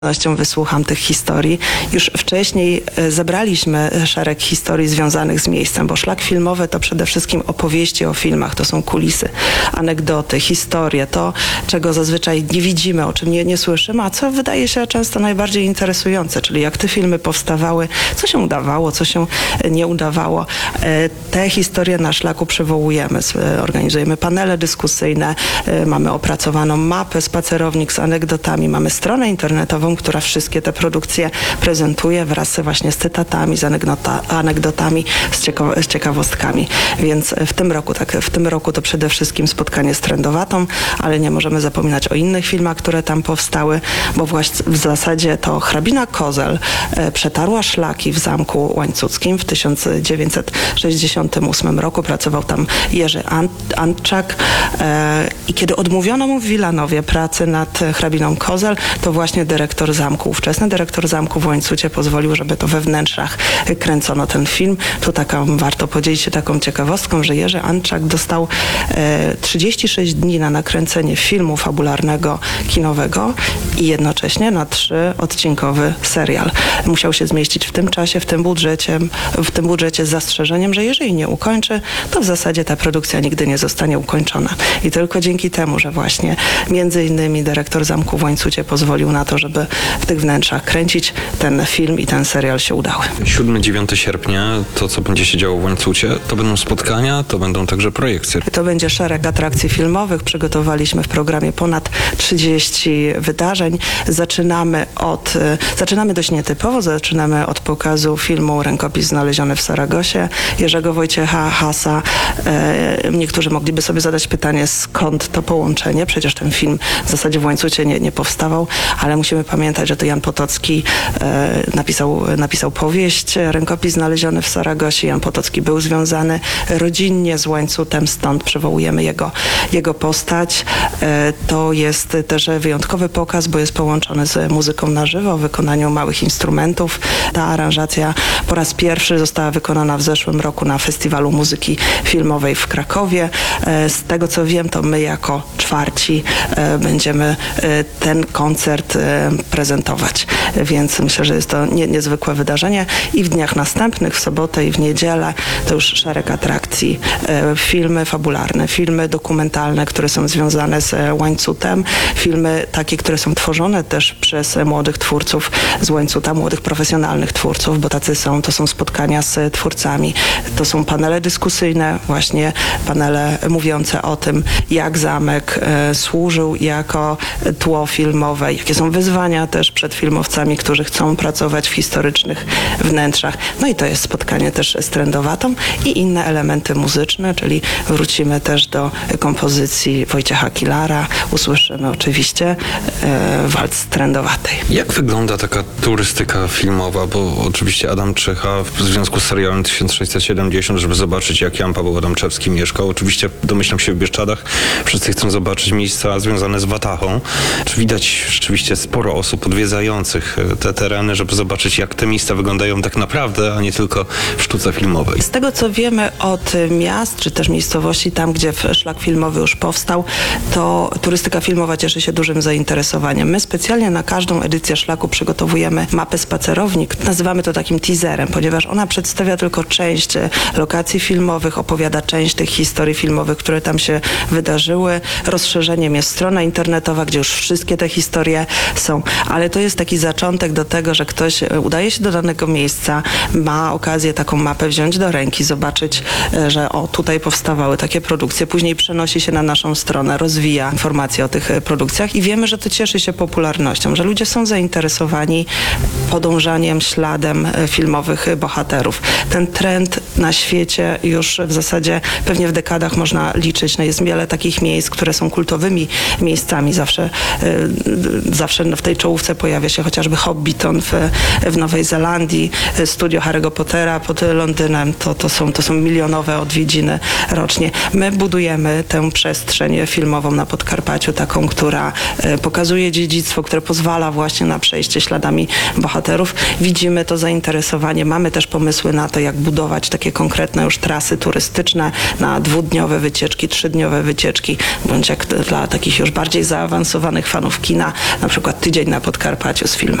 pewnością wysłucham tych historii. Już wcześniej zebraliśmy szereg historii związanych z miejscem, bo szlak filmowy to przede wszystkim opowieści o filmach, to są kulisy, anegdoty, historie, to czego zazwyczaj nie widzimy, o czym nie słyszymy, a co wydaje się często najbardziej interesujące, czyli jak te filmy powstawały, co się udawało, co się nie udawało. Te historie na szlaku przywołujemy, organizujemy panele dyskusyjne, mamy opracowaną mapę, spacerownik z anegdotami, mamy stronę internetową, która wszystkie te produkcje prezentuje wraz właśnie z cytatami, z anegdotami, z ciekawostkami. Więc w tym roku to przede wszystkim spotkanie z Trędowatą, ale nie możemy zapominać o innych filmach, które tam powstały, bo właśnie w zasadzie to hrabina Kozel przetarła szlaki w Zamku Łańcuckim w 1968 roku. Pracował tam Jerzy Antczak i kiedy odmówiono mu w Wilanowie pracy nad hrabiną Kozel, to właśnie ówczesny dyrektor zamku w Łańcucie pozwolił, żeby to we wnętrzach kręcono ten film. Tu warto podzielić się taką ciekawostką, że Jerzy Antczak dostał 36 dni na nakręcenie filmu fabularnego, kinowego i jednocześnie na 3-odcinkowy serial. Musiał się zmieścić w tym czasie, w tym budżecie z zastrzeżeniem, że jeżeli nie ukończy, to w zasadzie ta produkcja nigdy nie zostanie ukończona. I tylko dzięki temu, że właśnie między innymi dyrektor zamku w Łańcucie pozwolił na to, żeby w tych wnętrzach kręcić, ten film i ten serial się udały. 7-9 sierpnia, to co będzie się działo w Łańcucie, to będą spotkania, to będą także projekcje. To będzie szereg atrakcji filmowych. Przygotowaliśmy w programie ponad 30 wydarzeń. Zaczynamy dość nietypowo, zaczynamy od pokazu filmu Rękopis znaleziony w Saragosie Jerzego Wojciecha Hasa. Niektórzy mogliby sobie zadać pytanie, skąd to połączenie? Przecież ten film w zasadzie w Łańcucie nie powstawał, ale musimy pamiętać, że to Jan Potocki napisał powieść Rękopis znaleziony w Saragosie. Jan Potocki był związany rodzinnie z Łańcutem, stąd przywołujemy jego postać. To jest też wyjątkowy pokaz, bo jest połączony z muzyką na żywo, w wykonaniu małych instrumentów. Ta aranżacja po raz pierwszy została wykonana w zeszłym roku na Festiwalu Muzyki Filmowej w Krakowie. Z tego co wiem, to my jako czwarci będziemy ten koncert prezentować, więc myślę, że jest to niezwykłe wydarzenie i w dniach następnych, w sobotę i w niedzielę, to już szereg atrakcji, filmy fabularne, filmy dokumentalne, które są związane z Łańcutem, filmy takie, które są tworzone też przez młodych twórców z Łańcuta, młodych profesjonalnych twórców, bo to są spotkania z twórcami, to są panele dyskusyjne, właśnie panele mówiące o tym, jak zamek służył jako tło filmowe, jakie są wyzwania też przed filmowcami, którzy chcą pracować w historycznych wnętrzach. No i to jest spotkanie też z Trędowatą i inne elementy muzyczne, czyli wrócimy też do kompozycji Wojciecha Kilara, usłyszymy oczywiście walc Trędowatej. Jak wygląda taka turystyka filmowa? Bo oczywiście Adam Czycha w związku z serialem 1670, żeby zobaczyć, jak Jan Paweł Adamczewski mieszkał. Oczywiście domyślam się w Bieszczadach. Wszyscy chcą zobaczyć miejsca związane z Watachą. Czy widać rzeczywiście sporo osób odwiedzających te tereny, żeby zobaczyć, jak te miejsca wyglądają tak naprawdę, a nie tylko w sztuce filmowej? Z tego, co wiemy od miast, czy też miejscowości, tam gdzie szlak filmowy już powstał, to turystyka filmowa cieszy się dużym zainteresowaniem. My specjalnie na każdą edycję szlaku przygotowujemy mapę spacerownik. Nazywamy to takim teaserem, ponieważ ona przedstawia tylko część lokacji filmowych, opowiada część tych historii filmowych, które tam się wydarzyły. Rozszerzeniem jest strona internetowa, gdzie już wszystkie te historie są, ale to jest taki zaczątek do tego, że ktoś udaje się do danego miejsca, ma okazję taką mapę wziąć do ręki, zobaczyć, że tutaj powstawały takie produkcje, później przenosi się na naszą stronę, rozwija informacje o tych produkcjach i wiemy, że to cieszy się popularnością, że ludzie są zainteresowani podążaniem śladem filmowych bohaterów. Ten trend na świecie już w zasadzie pewnie w dekadach można liczyć. No jest wiele takich miejsc, które są kultowymi miejscami. Zawsze w tej czołówce pojawia się chociażby Hobbiton w Nowej Zelandii, studio Harry'ego Pottera pod Londynem. To są milionowe odwiedziny rocznie. My budujemy tę przestrzeń filmową na Podkarpaciu, taką, która pokazuje dziedzictwo, które pozwala właśnie na przejście śladami bohaterów. Widzimy to zainteresowanie. Mamy też pomysły na to, jak budować takie konkretne już trasy turystyczne na 2-dniowe wycieczki, 3-dniowe wycieczki, bądź jak dla takich już bardziej zaawansowanych fanów kina, na przykład tydzień na Podkarpaciu z filmem.